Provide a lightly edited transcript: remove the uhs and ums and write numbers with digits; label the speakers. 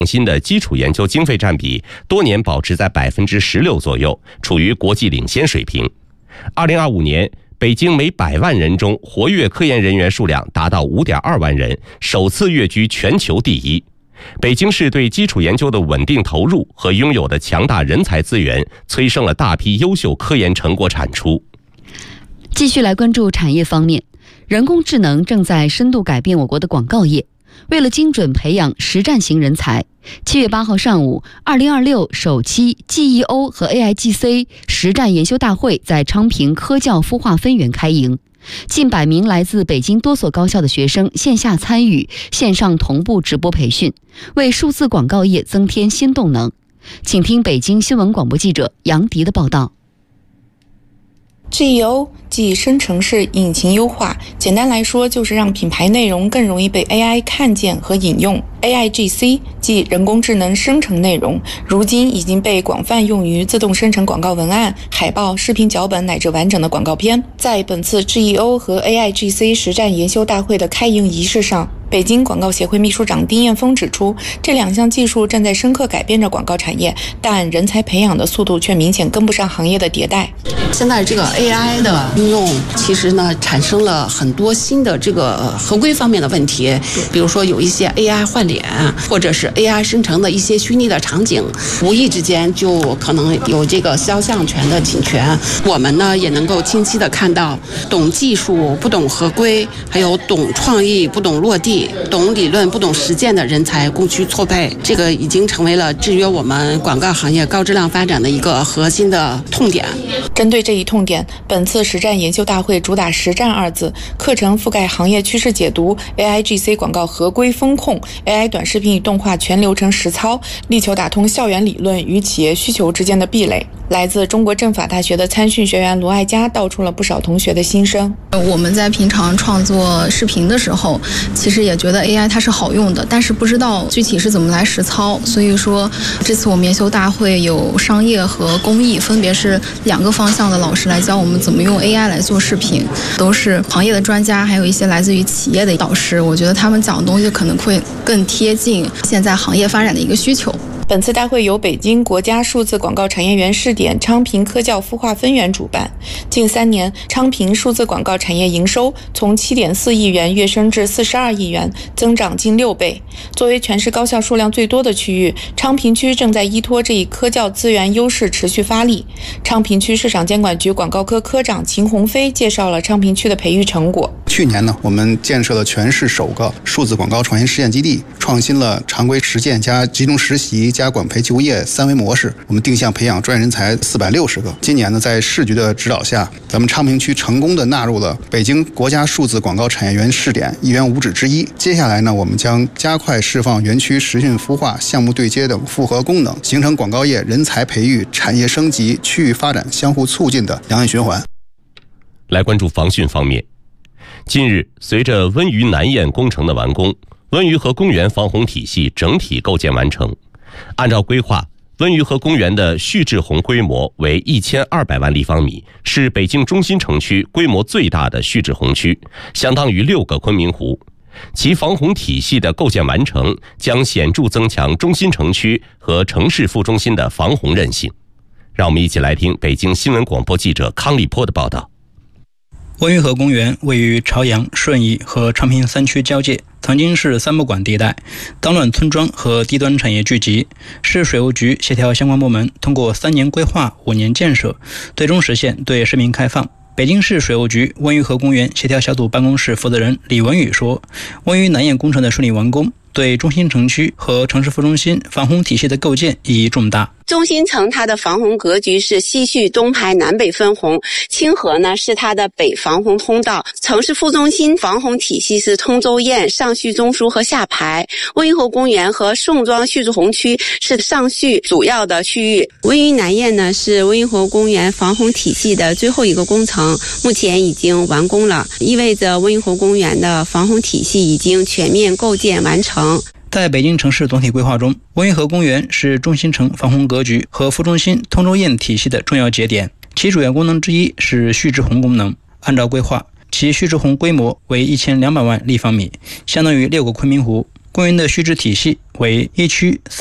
Speaker 1: 新的基础研究经费占比多年保持在16%左右，处于国际领先水平。2025年，北京每100万人中活跃科研人员数量达到5.2万人，首次跃居全球第一。北京市对基础研究的稳定投入和拥有的强大人才资源，催生了大批优秀科研成果产出。
Speaker 2: 继续来关注产业方面，人工智能正在深度改变我国的广告业。为了精准培养实战型人才，7月8号上午，2026首期 GEO 和 AIGC 实战研修大会在昌平科教孵化分园开营。近100名来自北京多所高校的学生线下参与，线上同步直播培训，为数字广告业增添新动能。请听北京新闻广播记者杨迪的报道。
Speaker 3: GEO 即生成式引擎优化，简单来说就是让品牌内容更容易被 AI 看见和引用。AIGC 即人工智能生成内容，如今已经被广泛用于自动生成广告文案、海报、视频脚本乃至完整的广告片。在本次 GEO 和 AIGC 实战研修大会的开营仪式上，北京广告协会秘书长丁彦峰指出，这2项技术正在深刻改变着广告产业，但人才培养的速度却明显跟不上行业的迭代。
Speaker 4: 现在这个 AI 的应用，其实呢产生了很多新的这个合规方面的问题，比如说有一些 AI 换脸，或者是 AI 生成的一些虚拟的场景，无意之间就可能有这个肖像权的侵权。我们呢也能够清晰的看到，懂技术不懂合规，还有懂创意不懂落地，懂理论不懂实践的人才供需错配，这个已经成为了制约我们广告行业高质量发展的一个核心的痛点。
Speaker 3: 针对这一痛点，本次实战研修大会主打实战2字，课程覆盖行业趋势解读、AIGC 广告合规风控、AI 短视频与动画全流程实操，力求打通校园理论与企业需求之间的壁垒。来自中国政法大学的参训学员罗爱佳道出了不少同学的心声。
Speaker 5: 我们在平常创作视频的时候，其实也觉得 AI 它是好用的，但是不知道具体是怎么来实操。所以说这次我们研修大会有商业和公益，分别是2个方向的老师来教我们怎么用 AI 来做视频，都是行业的专家，还有一些来自于企业的导师。我觉得他们讲的东西可能会更贴近现在行业发展的一个需求。
Speaker 3: 本次大会由北京国家数字广告产业园试点昌平科教孵化分园主办。近3年，昌平数字广告产业营收从7.4亿元跃升至42亿元，增长近6倍。作为全市高校数量最多的区域，昌平区正在依托这一科教资源优势持续发力。昌平区市场监管局广告科科长秦鸿飞介绍了昌平区的培育成果。
Speaker 6: 去年呢，我们建设了全市首个数字广告创新实验基地，创新了常规实践加集中实习加管培就业3维模式。我们定向培养专业人才460个。今年呢，在市局的指导下，咱们昌平区成功的纳入了北京国家数字广告产业园试点1园5指之一。接下来呢，我们将加快释放园区实训孵化、项目对接等复合功能，形成广告业人才培育、产业升级、区域发展相互促进的良性循环。
Speaker 1: 来关注防汛方面。近日，随着温榆南堰工程的完工，温榆河公园防洪体系整体构建完成。按照规划，温榆河公园的蓄滞洪规模为1200万立方米，是北京中心城区规模最大的蓄滞洪区，相当于6个昆明湖。其防洪体系的构建完成，将显著增强中心城区和城市副中心的防洪韧性。让我们一起来听北京新闻广播记者康立波的报道。
Speaker 7: 温榆河公园位于朝阳、顺义和昌平3区交界，曾经是3不管地带，脏乱村庄和低端产业聚集。市水务局协调相关部门，通过3年规划、5年建设，最终实现对市民开放。北京市水务局温榆河公园协调小组办公室负责人李文宇说，温榆南堰工程的顺利完工，对中心城区和城市副中心防洪体系的构建意义重大。
Speaker 8: 中心城它的防洪格局是西蓄东排南北分洪，清河呢是它的北防洪通道，城市副中心防洪体系是通州堰、上蓄中枢和下排，温榆河公园和宋庄蓄滞洪区是上蓄主要的区域。温榆南堰呢是温榆河公园防洪体系的最后一个工程，目前已经完工了，意味着温榆河公园的防洪体系已经全面构建完成。
Speaker 7: 在北京城市总体规划中，温榆河公园是中心城防洪格局和副中心通州堰体系的重要节点，其主要功能之一是蓄滞洪功能。按照规划，其蓄滞洪规模为1200万立方米，相当于6个昆明湖。 公园的须知体系为一区